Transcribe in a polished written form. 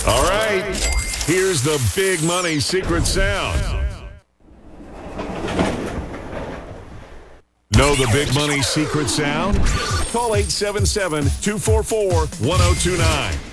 All right, here's the big money secret sound. Know the big money secret sound? Call 877-244-1029.